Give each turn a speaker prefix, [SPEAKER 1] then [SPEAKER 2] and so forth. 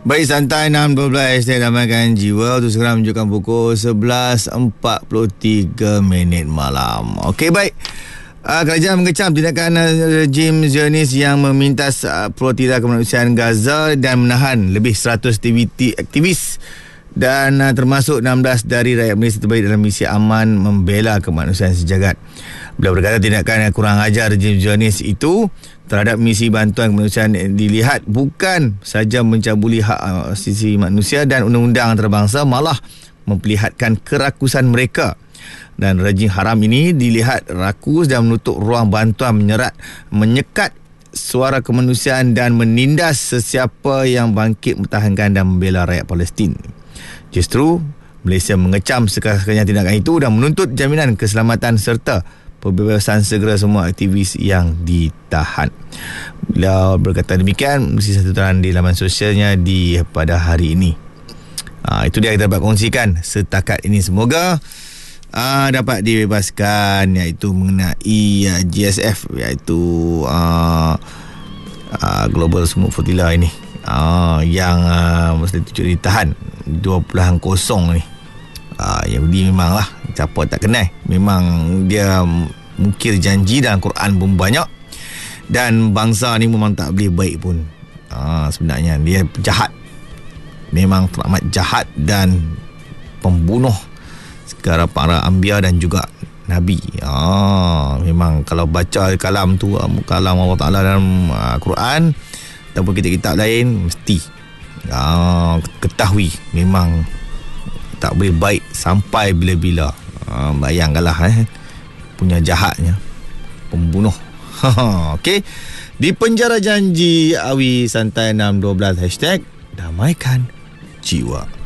[SPEAKER 1] Baik, santai 6.12 hashtag damaikan jiwa. Untuk sekarang menunjukkan pukul 11.43 malam. Okey, baik. Kerajaan mengecam tindakan rejim Zionis yang memintas pro-tira kemanusiaan Gaza dan menahan lebih 100 aktivis dan termasuk 16 dari rakyat Malaysia terbaik dalam misi aman membela kemanusiaan sejagat. Beliau berkata tindakan yang kurang ajar rejim Zionis itu terhadap misi bantuan kemanusiaan dilihat bukan saja mencabuli hak asasi manusia dan undang-undang antarabangsa, malah memperlihatkan kerakusan mereka. Dan rejim haram ini dilihat rakus dan menutup ruang bantuan menyekat suara kemanusiaan dan menindas sesiapa yang bangkit mempertahankan dan membela rakyat Palestin. Justru Malaysia mengecam sekeras-kerasnya tindakan itu dan menuntut jaminan keselamatan serta pembebasan segera semua aktivis yang ditahan. Beliau berkata demikian melalui satu tulisan di laman sosialnya pada hari ini. Itu dia kita dapat kongsikan setakat ini. Semoga dapat dibebaskan, iaitu mengenai GSF, iaitu Global Smoke Flotilla ini, yang mesti ditahan 2.0 ni. Yahudi memanglah siapa tak kenal, memang dia mungkir janji dalam Quran pun banyak, dan bangsa ni memang tak boleh baik pun. Sebenarnya dia jahat, memang teramat jahat dan pembunuh segala para anbiya dan juga nabi. Memang kalau baca kalam tu, kalam Allah Ta'ala dalam Quran ataupun kitab-kitab lain, mesti ketahui memang tak boleh baik sampai bila-bila. Bayangkanlah punya jahatnya, pembunuh. Okey, di penjara janji Awi santai 612 hashtag damaikan jiwa.